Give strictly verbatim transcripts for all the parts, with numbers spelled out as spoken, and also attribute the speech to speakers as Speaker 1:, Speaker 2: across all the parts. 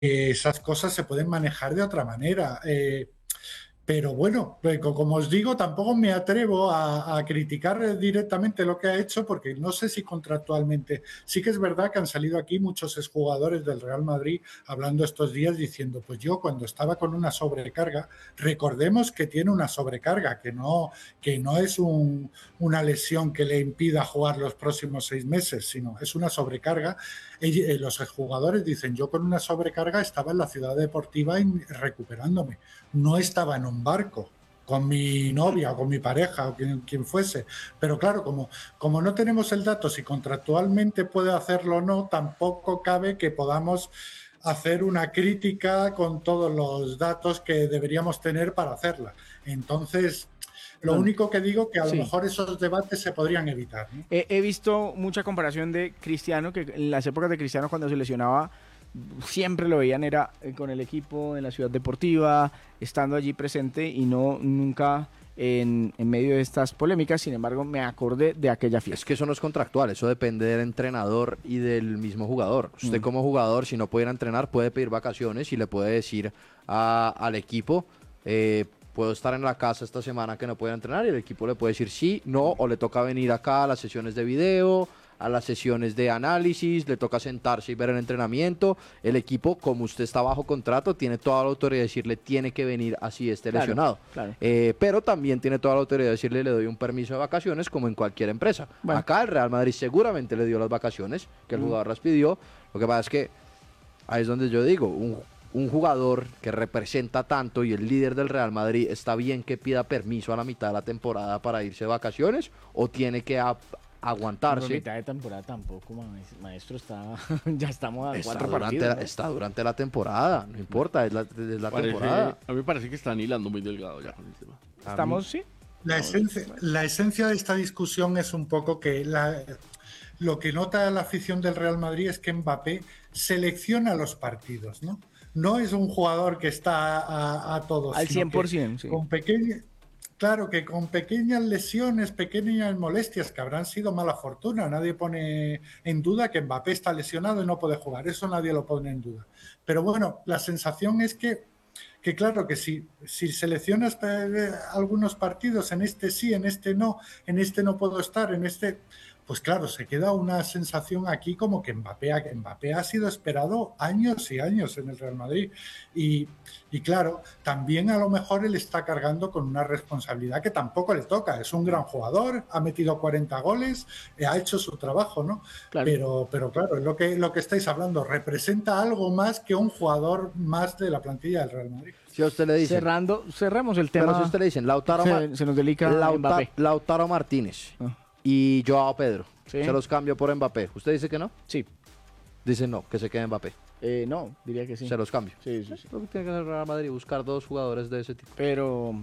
Speaker 1: esas cosas se pueden manejar de otra manera. Eh, pero bueno, pues, como os digo, tampoco me atrevo a, a criticar directamente lo que ha hecho porque no sé si contractualmente. Sí que es verdad que han salido aquí muchos exjugadores del Real Madrid hablando estos días diciendo, pues yo cuando estaba con una sobrecarga, recordemos que tiene una sobrecarga, que no, que no es un, una lesión que le impida jugar los próximos seis meses, sino es una sobrecarga. Eh, los exjugadores dicen, yo con una sobrecarga estaba en la ciudad deportiva recuperándome, no estaba en un barco con mi novia o con mi pareja o quien, quien fuese. Pero claro, como, como no tenemos el dato si contractualmente puede hacerlo o no, tampoco cabe que podamos hacer una crítica con todos los datos que deberíamos tener para hacerla. Entonces, lo
Speaker 2: Bueno,
Speaker 1: único que digo que a lo
Speaker 2: sí.
Speaker 1: mejor esos debates se podrían evitar, ¿no?
Speaker 2: He, he visto mucha comparación de Cristiano, que en las épocas de Cristiano cuando se lesionaba, siempre lo veían era con el equipo en la ciudad deportiva, estando allí presente y no nunca en, en medio de estas polémicas. Sin embargo, me acordé de aquella fiesta.
Speaker 3: Es que eso no es contractual, eso depende del entrenador y del mismo jugador. Usted mm. como jugador, si no puede ir a entrenar, puede pedir vacaciones y le puede decir a, al equipo, eh, puedo estar en la casa esta semana que no puedo entrenar, y el equipo le puede decir sí, no, o le toca venir acá a las sesiones de video, a las sesiones de análisis, le toca sentarse y ver el entrenamiento. El equipo, como usted está bajo contrato, tiene toda la autoridad de decirle tiene que venir así esté
Speaker 2: Claro,
Speaker 3: lesionado.
Speaker 2: claro.
Speaker 3: Eh, pero también tiene toda la autoridad de decirle le doy un permiso de vacaciones como en cualquier empresa.
Speaker 2: Bueno.
Speaker 3: Acá el Real Madrid seguramente le dio las vacaciones que el
Speaker 2: Mm.
Speaker 3: jugador las pidió. Lo que pasa es que ahí es donde yo digo, un, un jugador que representa tanto y el líder del Real Madrid, ¿está bien que pida permiso a la mitad de la temporada para irse de vacaciones o tiene que a, aguantarse?
Speaker 2: No, mitad de temporada tampoco, maestro, está, ya estamos a
Speaker 3: está
Speaker 2: cuatro
Speaker 3: durante
Speaker 2: partidos.
Speaker 3: la,
Speaker 2: ¿no?
Speaker 3: Está durante la temporada, no importa, es la, es la
Speaker 4: Parece,
Speaker 3: temporada.
Speaker 4: a mí me parece que están hilando muy delgado ya con el tema.
Speaker 2: Estamos, sí.
Speaker 1: La esencia, la esencia de esta discusión es un poco que la, lo que nota la afición del Real Madrid es que Mbappé selecciona los partidos, ¿no? No es un jugador que está a, a todos.
Speaker 2: Al cien por ciento, sí.
Speaker 1: Con pequeña, claro que con pequeñas lesiones, pequeñas molestias que habrán sido mala fortuna. Nadie pone en duda que Mbappé está lesionado y no puede jugar. Eso nadie lo pone en duda. Pero bueno, la sensación es que que claro que si, si seleccionas algunos partidos, en este sí, en este no, en este no puedo estar, en este, pues claro, se queda una sensación aquí como que Mbappé, Mbappé ha sido esperado años y años en el Real Madrid. Y, y claro, también a lo mejor él está cargando con una responsabilidad que tampoco le toca. Es un gran jugador, ha metido cuarenta goles, ha hecho su trabajo, ¿no?
Speaker 2: Claro.
Speaker 1: Pero, pero claro, es lo que, lo que estáis hablando, representa algo más que un jugador más de la plantilla del Real Madrid.
Speaker 3: Si a usted le dicen,
Speaker 2: Cerrando, cerramos el tema.
Speaker 3: pero si a usted le dicen Lautaro,
Speaker 2: se, se nos delica
Speaker 3: Lauta,
Speaker 2: Mbappé.
Speaker 3: Lautaro Martínez
Speaker 2: Ah.
Speaker 3: y Joao Pedro,
Speaker 2: Sí.
Speaker 3: se los cambio por Mbappé. ¿Usted dice que no?
Speaker 2: Sí.
Speaker 3: Dice no, que se quede Mbappé.
Speaker 2: Eh, no, diría que sí.
Speaker 3: Se los cambio.
Speaker 2: Sí, sí, sí.
Speaker 3: Lo que tiene que hacer el Real Madrid, buscar dos jugadores de ese tipo.
Speaker 2: Pero,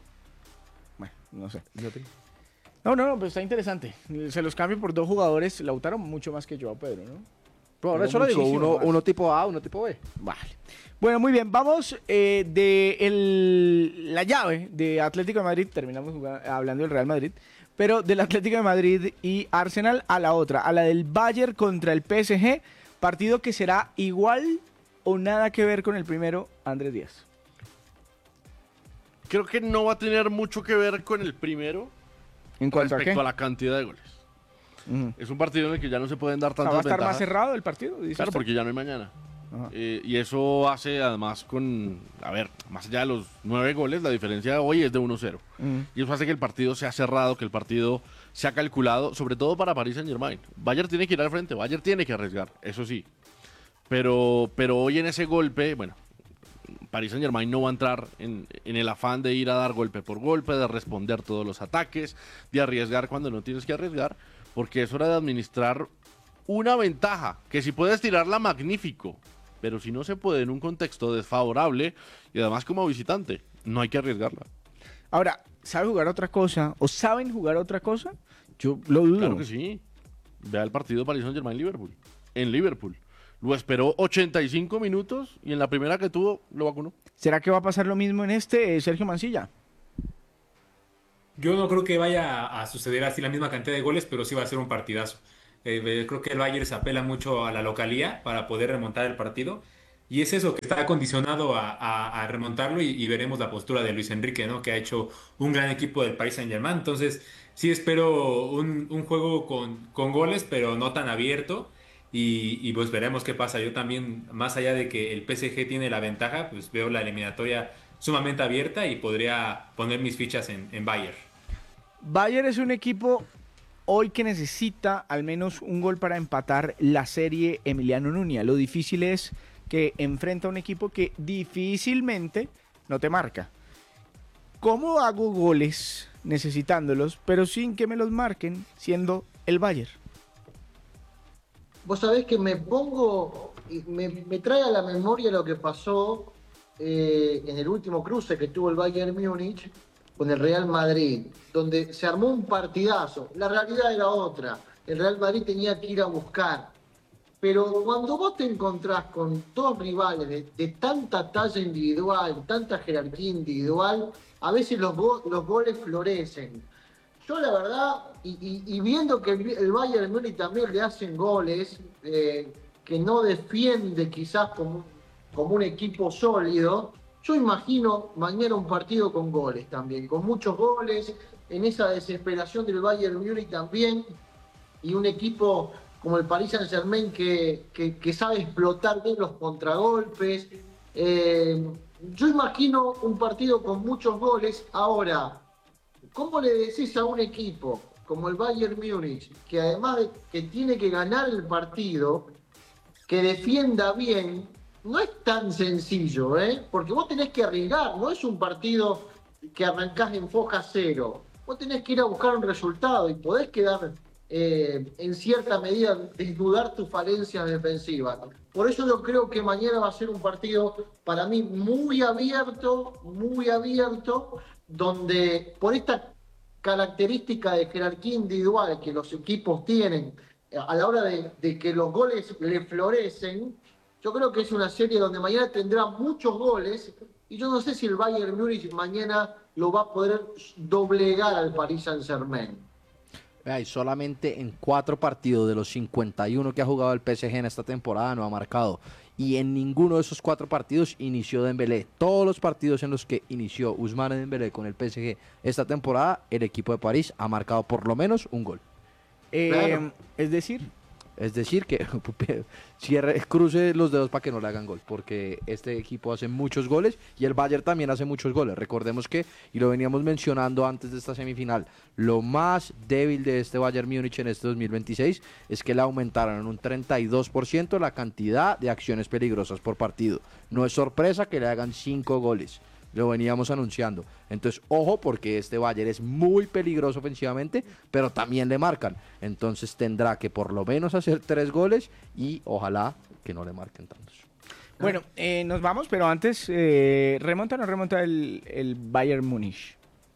Speaker 2: bueno, no sé.
Speaker 3: Yo te-
Speaker 2: No, no, no, pues está interesante. Se los cambio por dos jugadores. Lautaro mucho más que Joao Pedro, ¿no?
Speaker 3: Por
Speaker 2: Pero
Speaker 3: eso le digo,
Speaker 2: muchísimo
Speaker 3: uno,
Speaker 2: más.
Speaker 3: uno tipo A, uno tipo B.
Speaker 2: Vale. Bueno, muy bien. Vamos eh, de el- la llave de Atlético de Madrid. Terminamos jugando- hablando del Real Madrid. Pero del Atlético de Madrid y Arsenal a la otra. A la del Bayern contra el P S G. Partido que será igual o nada que ver con el primero, Andrés Díaz.
Speaker 4: Creo que no va a tener mucho que ver con el primero
Speaker 2: ¿En cuanto
Speaker 4: respecto
Speaker 2: a
Speaker 4: a,
Speaker 2: qué?
Speaker 4: la cantidad de goles.
Speaker 2: Ujú.
Speaker 4: Es un partido en el que ya no se pueden dar
Speaker 2: O sea,
Speaker 4: tantas
Speaker 2: ¿va a estar
Speaker 4: ventajas.
Speaker 2: más cerrado el partido? dice
Speaker 4: Claro,
Speaker 2: usted?
Speaker 4: porque ya no hay mañana.
Speaker 2: Ajá.
Speaker 4: Eh, y eso hace además con, a ver, más allá de los nueve goles, la diferencia de hoy es de uno cero.
Speaker 2: Ujú.
Speaker 4: Y eso hace que el partido sea cerrado, que el partido sea calculado, sobre todo para Paris Saint-Germain. Bayern tiene que ir al frente, Bayern tiene que arriesgar, eso sí. Pero, pero hoy en ese golpe, bueno, Paris Saint-Germain no va a entrar en, en el afán de ir a dar golpe por golpe, de responder todos los ataques, de arriesgar cuando no tienes que arriesgar, porque es hora de administrar una ventaja, que si puedes tirarla, magnífico, pero si no se puede en un contexto desfavorable y además como visitante, no hay que arriesgarla.
Speaker 2: Ahora, ¿sabe jugar otra cosa? ¿O saben jugar otra cosa? Yo lo dudo.
Speaker 4: Claro que sí. Vea el partido Paris Saint-Germain-Liverpool. En Liverpool. Lo esperó ochenta y cinco minutos y en la primera que tuvo lo vacunó.
Speaker 2: ¿Será que va a pasar lo mismo en este, eh, Sergio Mancilla?
Speaker 5: Yo no creo que vaya a suceder así la misma cantidad de goles, pero sí va a ser un partidazo. Eh, eh, creo que el Bayern se apela mucho a la localía para poder remontar el partido. Y es eso que está condicionado a, a- a remontarlo y, y veremos la postura de Luis Enrique, ¿no? Que ha hecho un gran equipo del Paris Saint-Germain. Entonces, sí espero un, un juego con, con goles, pero no tan abierto. Y, y pues veremos qué pasa. Yo también, más allá de que el P S G tiene la ventaja, pues veo la eliminatoria sumamente abierta y podría poner mis fichas en, en Bayern.
Speaker 2: Bayern es un equipo hoy que necesita al menos un gol para empatar la serie Emiliano Nuña. Lo difícil es que enfrenta a un equipo que difícilmente no te marca. ¿Cómo hago goles necesitándolos, pero sin que me los marquen, siendo el Bayern?
Speaker 6: Vos sabés que me pongo, me, me trae a la memoria lo que pasó eh, en el último cruce que tuvo el Bayern Múnich con el Real Madrid, donde se armó un partidazo. La realidad era otra. El Real Madrid tenía que ir a buscar. Pero cuando vos te encontrás con dos rivales de, de tanta talla individual, tanta jerarquía individual, a veces los, go los goles florecen. Yo la verdad, y, y, y viendo que el, el Bayern Múnich también le hacen goles, eh, que no defiende quizás como, como un equipo sólido, yo imagino mañana un partido con goles también, con muchos goles, en esa desesperación del Bayern Múnich también, y un equipo como el Paris Saint-Germain que, que, que sabe explotar bien los contragolpes. Eh, yo imagino un partido con muchos goles. Ahora, ¿cómo le decís a un equipo como el Bayern Múnich, que además de que tiene que ganar el partido, que defienda bien? No es tan sencillo, ¿eh? Porque vos tenés que arriesgar, no es un partido que arrancás en foja cero. Vos tenés que ir a buscar un resultado y podés quedar eh, en cierta medida desnudar tus falencias defensivas. Por eso yo creo que mañana va a ser un partido para mí muy abierto, muy abierto, donde por esta característica de jerarquía individual que los equipos tienen a la hora de, de que los goles le florecen, yo creo que es una serie donde mañana tendrá muchos goles y yo no sé si el Bayern Múnich mañana lo va a poder doblegar al Paris Saint-Germain.
Speaker 3: Y solamente en cuatro partidos de los cincuenta y uno que ha jugado el P S G en esta temporada no ha marcado. Y en ninguno de esos cuatro partidos inició Dembélé. Todos los partidos en los que inició Ousmane Dembélé con el P S G esta temporada, el equipo de París ha marcado por lo menos un gol.
Speaker 2: Eh,
Speaker 6: Claro.
Speaker 2: Es decir,
Speaker 3: Es decir, que cierre, cruce los dedos para que no le hagan gol, porque este equipo hace muchos goles y el Bayern también hace muchos goles. Recordemos que, y lo veníamos mencionando antes de esta semifinal, lo más débil de este Bayern Múnich en este dos mil veintiséis es que le aumentaron en un treinta y dos por ciento la cantidad de acciones peligrosas por partido. No es sorpresa que le hagan cinco goles. Lo veníamos anunciando. Entonces, ojo, porque este Bayern es muy peligroso ofensivamente, pero también le marcan. Entonces tendrá que por lo menos hacer tres goles y ojalá que no le marquen tantos.
Speaker 2: bueno, eh, nos vamos, pero antes, eh, ¿remonta o no remonta el, el Bayern Múnich?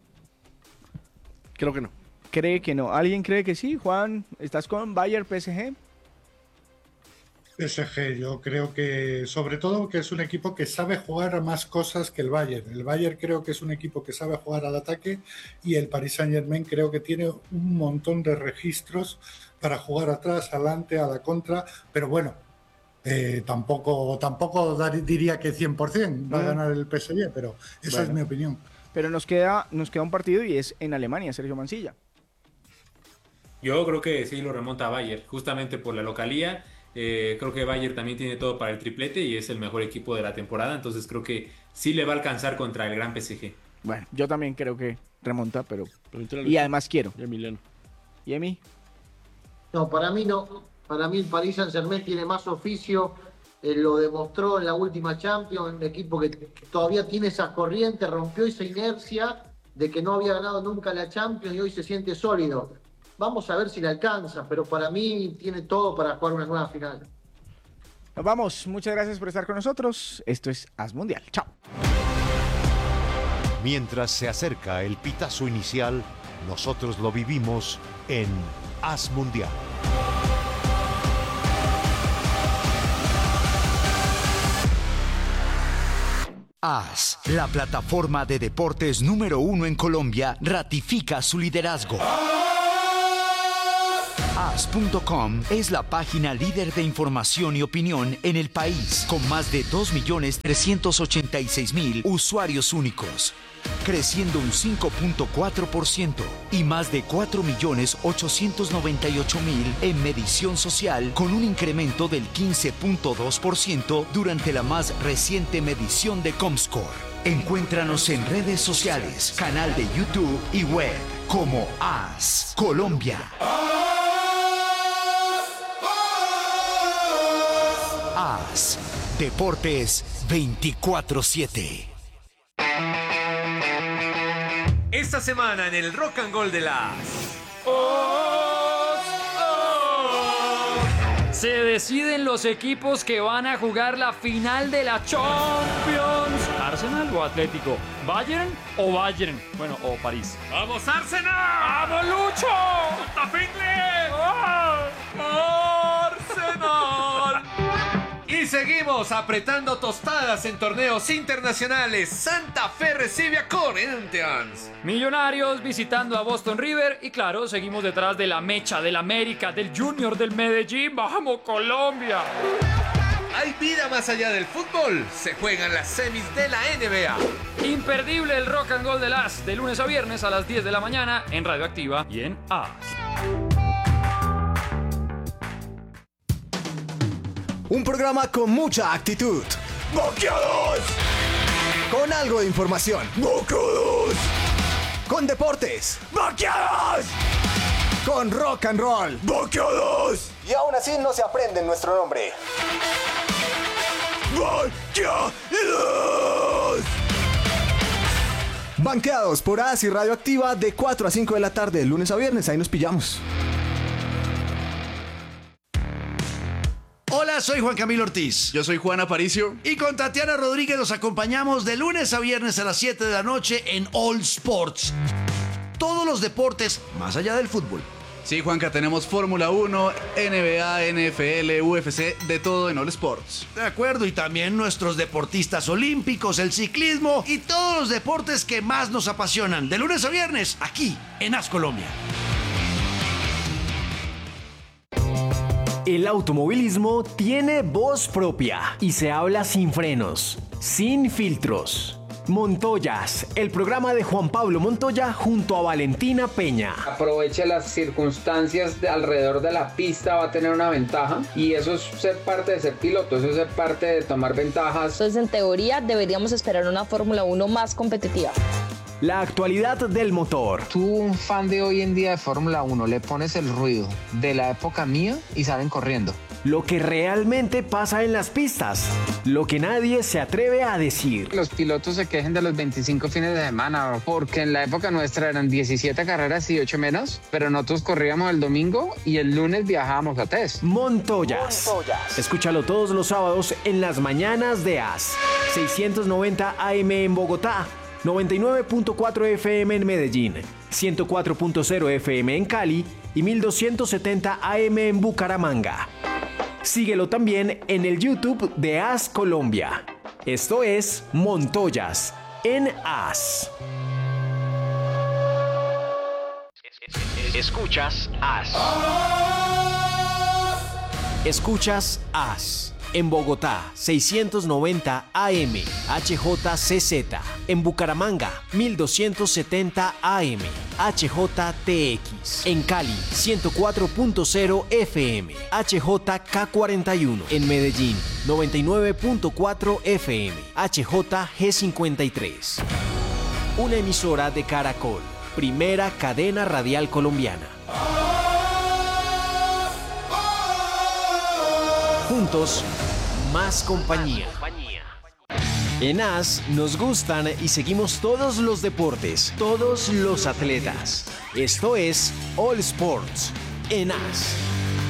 Speaker 4: Creo que no.
Speaker 2: ¿Cree que no? ¿Alguien cree que sí? Juan, ¿estás con Bayern P S G?
Speaker 1: P S G, yo creo que, sobre todo, que es un equipo que sabe jugar a más cosas que el Bayern. El Bayern creo que es un equipo que sabe jugar al ataque y el Paris Saint-Germain creo que tiene un montón de registros para jugar atrás, adelante, a la contra, pero bueno, eh, tampoco, tampoco dar- diría que cien por ciento va a
Speaker 2: Mm.
Speaker 1: ganar el P S G, pero esa
Speaker 2: Bueno.
Speaker 1: es mi opinión.
Speaker 2: Pero nos queda, nos queda un partido y es en Alemania, Sergio Mancilla.
Speaker 5: Yo creo que sí lo remonta a Bayern, justamente por la localía. Eh, creo que Bayern también tiene todo para el triplete y es el mejor equipo de la temporada, entonces creo que sí le va a alcanzar contra el gran P S G.
Speaker 2: Bueno, yo también creo que remonta, pero...
Speaker 4: Pregúntale a
Speaker 2: Y
Speaker 4: Luis.
Speaker 2: además quiero.
Speaker 4: Y a Emiliano.
Speaker 2: ¿Y Emi?
Speaker 6: No, para mí no. Para mí el Paris Saint-Germain tiene más oficio. Eh, lo demostró en la última Champions, un equipo que todavía tiene esa corriente, rompió esa inercia de que no había ganado nunca la Champions y hoy se siente sólido. Vamos a ver si le alcanza, pero para mí tiene todo para jugar una nueva final.
Speaker 2: Nos vamos. Muchas gracias por estar con nosotros. Esto es As Mundial. Chao.
Speaker 7: Mientras se acerca el pitazo inicial, nosotros lo vivimos en As Mundial.
Speaker 8: As, la plataforma de deportes número uno en Colombia, ratifica su liderazgo. as punto com es la página líder de información y opinión en el país, con más de dos millones trescientos ochenta y seis mil usuarios únicos, creciendo un cinco punto cuatro por ciento y más de cuatro millones ochocientos noventa y ocho mil en medición social, con un incremento del quince punto dos por ciento durante la más reciente medición de Comscore. Encuéntranos en redes sociales, canal de YouTube y web como AS Colombia. AS Deportes veinticuatro siete.
Speaker 9: Esta semana en el Rock and Roll de las...
Speaker 10: Se deciden los equipos que van a jugar la final de la Champions. ¿Arsenal o Atlético? ¿Bayern o Bayern? Bueno, o París.
Speaker 9: ¡Vamos, Arsenal!
Speaker 10: ¡Vamos, Lucho!
Speaker 9: ¡Tafingle! ¡Arsenal! Y seguimos apretando tostadas en torneos internacionales. Santa Fe recibe a Corinthians.
Speaker 10: Millonarios visitando a Boston River. Y claro, seguimos detrás de la mecha del América, del Junior, del Medellín. ¡Vamos, Colombia!
Speaker 9: Hay vida más allá del fútbol. Se juegan las semis de la N B A.
Speaker 10: Imperdible el Rock and Roll de las, de lunes a viernes a las diez de la mañana en Radioactiva y en A S.
Speaker 11: Un programa con mucha actitud. ¡Boqueados! Con algo de información. ¡Boqueados! Con deportes. ¡Boqueados! Con rock and roll. ¡Boqueados! Y aún así no se aprende nuestro nombre. ¡Boqueados! Banqueados por A S y Radioactiva de cuatro a cinco de la tarde, de lunes a viernes. Ahí nos pillamos.
Speaker 12: Hola, soy Juan Camilo Ortiz.
Speaker 13: Yo soy Juan Aparicio.
Speaker 12: Y con Tatiana Rodríguez nos acompañamos de lunes a viernes a las siete de la noche en All Sports. Todos los deportes más allá del fútbol.
Speaker 13: Sí, Juanca, tenemos Fórmula uno, N B A, N F L, U F C, de todo en All Sports.
Speaker 12: De acuerdo, y también nuestros deportistas olímpicos, el ciclismo y todos los deportes que más nos apasionan. De lunes a viernes, aquí en A S Colombia.
Speaker 14: El automovilismo tiene voz propia y se habla sin frenos, sin filtros. Montoyas, el programa de Juan Pablo Montoya junto a Valentina Peña.
Speaker 15: Aproveche las circunstancias de alrededor de la pista, va a tener una ventaja y eso es ser parte de ser piloto, eso es ser parte de tomar ventajas.
Speaker 16: Entonces, en teoría, deberíamos esperar una Fórmula uno más competitiva.
Speaker 14: La actualidad del motor.
Speaker 15: Tú, un fan de hoy en día de Fórmula uno, le pones el ruido de la época mía y salen corriendo.
Speaker 14: Lo que realmente pasa en las pistas. Lo que nadie se atreve a decir.
Speaker 15: Los pilotos se quejen de los veinticinco fines de semana, porque en la época nuestra eran diecisiete carreras y ocho menos, pero nosotros corríamos el domingo y el lunes viajábamos a test.
Speaker 14: Montoyas. Montoyas. Escúchalo todos los sábados en las mañanas de A S. seiscientos noventa A M en Bogotá. noventa y nueve punto cuatro F M en Medellín, ciento cuatro punto cero F M en Cali y mil doscientos setenta A M en Bucaramanga. Síguelo también en el YouTube de A S Colombia. Esto es Montoyas en A S.
Speaker 8: Escuchas A S.
Speaker 14: Escuchas A S. En Bogotá, seiscientos noventa A M, H J C Z. En Bucaramanga, mil doscientos setenta A M, H J T X. En Cali, ciento cuatro punto cero F M, H J K cuarenta y uno. En Medellín, noventa y nueve punto cuatro F M, H J G cincuenta y tres. Una emisora de Caracol, primera cadena radial colombiana. Juntos, más compañía. En A S nos gustan y seguimos todos los deportes, todos los atletas. Esto es All Sports en A S.